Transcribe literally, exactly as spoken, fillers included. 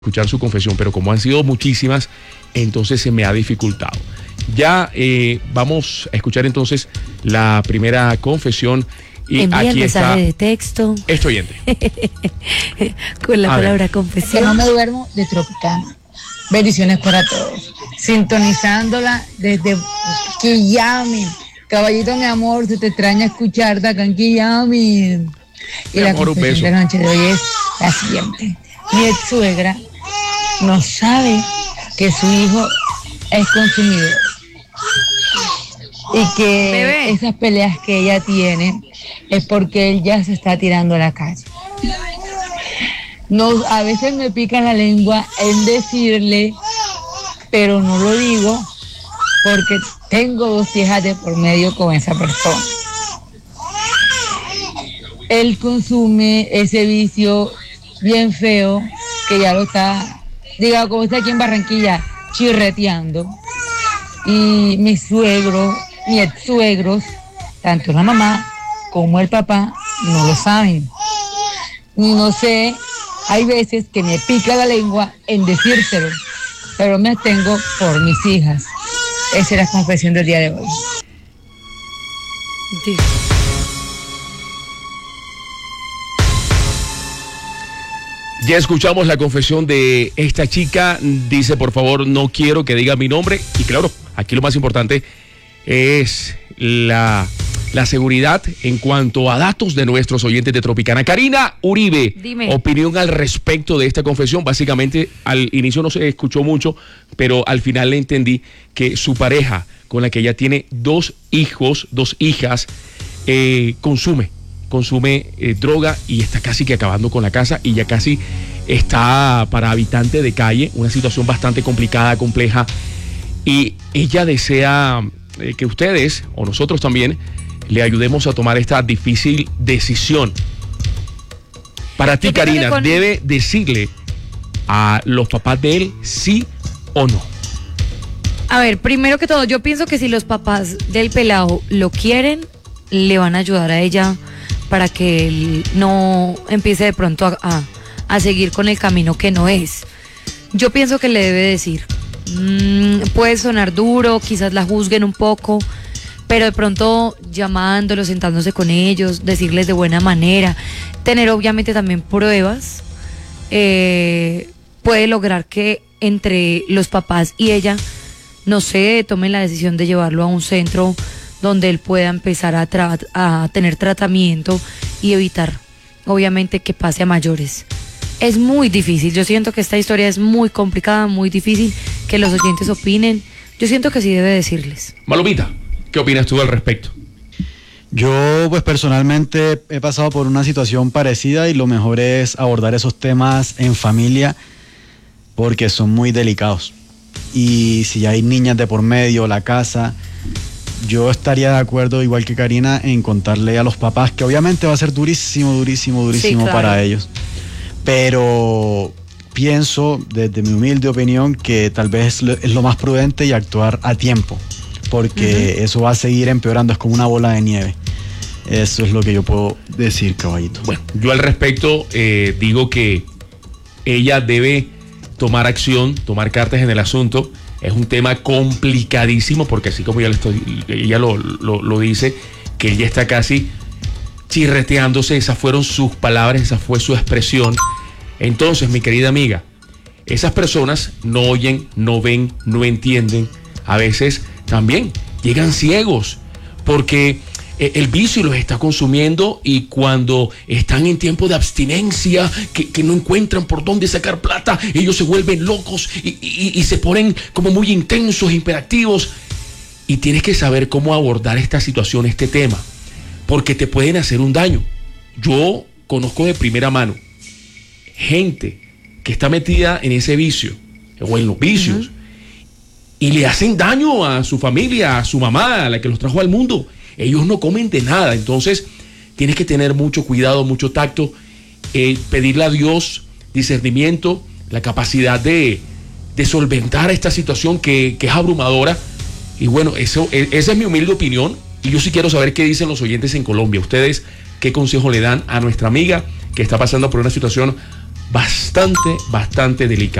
escuchar su confesión, pero como han sido muchísimas, entonces se me ha dificultado. Ya eh, vamos a escuchar entonces la primera confesión. Y envía aquí el mensaje está de texto. este oyente. Con la A palabra ver. confesión. Que no me duermo de Tropicana. Bendiciones para todos. Sintonizándola desde Quillami. Caballito, mi amor, se te extraña escucharte acá en Quillami. Y Mi la amor, un confesión beso. de la noche de hoy es la siguiente. Mi ex suegra no sabe que su hijo es consumidor. Y que Bebé. esas peleas que ella tiene es porque él ya se está tirando a la calle. No, a veces me pica la lengua en decirle, pero no lo digo porque tengo dos hijas de por medio con esa persona. Él consume ese vicio bien feo que ya lo está, digamos, como está aquí en Barranquilla, chirreteando. Y mis suegros, mis ex suegros, tanto la mamá como el papá, no lo saben. No sé, hay veces que me pica la lengua en decírselo, pero me abstengo por mis hijas. Esa es la confesión del día de hoy. Sí. Ya escuchamos la confesión de esta chica. Dice, por favor, no quiero que diga mi nombre. Y claro, aquí lo más importante es la, la seguridad en cuanto a datos de nuestros oyentes de Tropicana. Karina Uribe, Dime. opinión al respecto de esta confesión. Básicamente, al inicio no se escuchó mucho, pero al final le entendí que su pareja, con la que ella tiene dos hijos, dos hijas, eh, consume. consume eh, droga y está casi que acabando con la casa y ya casi está para habitante de calle, una situación bastante complicada, compleja, y ella desea eh, que ustedes o nosotros también le ayudemos a tomar esta difícil decisión. Para ti, Yo pienso Karina, que con- ¿debe decirle a los papás de él sí o no? A ver, primero que todo, yo pienso que si los papás del pelado lo quieren, le van a ayudar a ella para que él no empiece de pronto a, a, a seguir con el camino que no es. Yo pienso que le debe decir, mmm, puede sonar duro, quizás la juzguen un poco, pero de pronto llamándolos, sentándose con ellos, decirles de buena manera, tener obviamente también pruebas, eh, puede lograr que entre los papás y ella, no sé, tomen la decisión de llevarlo a un centro donde él pueda empezar a, tra- a tener tratamiento y evitar, obviamente, que pase a mayores. Es muy difícil, yo siento que esta historia es muy complicada, muy difícil, que los oyentes opinen. Yo siento que sí debe decirles. Malomita, ¿qué opinas tú al respecto? Yo, pues personalmente he pasado por una situación parecida y lo mejor es abordar esos temas en familia porque son muy delicados. Y si hay niñas de por medio, la casa, yo estaría de acuerdo, igual que Karina, en contarle a los papás, que obviamente va a ser durísimo, durísimo, durísimo Sí, claro. para ellos. Pero pienso, desde mi humilde opinión, que tal vez es lo, es lo más prudente y actuar a tiempo, porque uh-huh. eso va a seguir empeorando, es como una bola de nieve. Eso es lo que yo puedo decir, caballito. Bueno, yo al respecto eh, digo que ella debe tomar acción, tomar cartas en el asunto. Es un tema complicadísimo porque así como ya le estoy, ella lo, lo, lo dice, que ella está casi chirreteándose, esas fueron sus palabras, esa fue su expresión. Entonces, mi querida amiga, esas personas no oyen, no ven, no entienden. A veces también llegan ciegos porque el vicio los está consumiendo y cuando están en tiempo de abstinencia, que, que no encuentran por dónde sacar plata, ellos se vuelven locos y, y, y se ponen como muy intensos, hiperactivos. Y tienes que saber cómo abordar esta situación, este tema, porque te pueden hacer un daño. Yo conozco de primera mano gente que está metida en ese vicio o en los vicios uh-huh. y le hacen daño a su familia, a su mamá, a la que los trajo al mundo. Ellos no comen de nada, entonces tienes que tener mucho cuidado, mucho tacto, eh, pedirle a Dios discernimiento, la capacidad de, de solventar esta situación que, que es abrumadora. Y bueno, eso, esa es mi humilde opinión y yo sí quiero saber qué dicen los oyentes en Colombia. Ustedes, ¿qué consejo le dan a nuestra amiga que está pasando por una situación bastante, bastante delicado.